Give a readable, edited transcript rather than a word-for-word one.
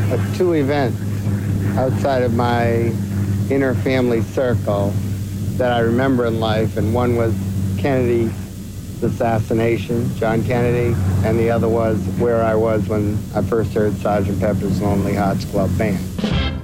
two events outside of my inner family circle that I remember in life, and one was Kennedy's assassination, John Kennedy, and the other was where I was when I first heard Sgt. Pepper's Lonely Hearts Club Band.